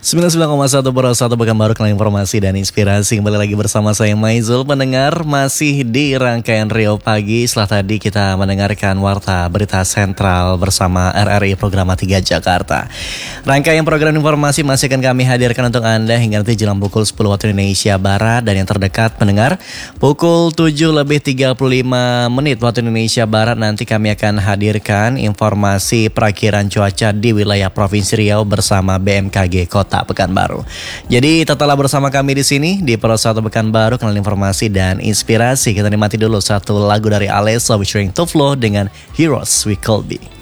99,1 Pro 1 Pekanbaru, kenal informasi dan inspirasi. Kembali lagi bersama saya Maizul. Pendengar, masih di rangkaian Rio Pagi. Setelah tadi kita mendengarkan Warta Berita Sentral bersama RRI Programa 3 Jakarta. Rangkaian program informasi masih akan kami hadirkan untuk Anda hingga nanti jelang pukul 10 waktu Indonesia Barat. Dan yang terdekat pendengar, pukul 7:35 waktu Indonesia Barat nanti kami akan hadirkan informasi perakiran cuaca di wilayah Provinsi Riau bersama BMKG Kota Pekanbaru. Jadi tetaplah bersama kami di sini di Pro 1 Pekanbaru, kenal informasi dan inspirasi. Kita nikmati dulu satu lagu dari Alesso featuring Tuflo dengan Heroes We Could Be.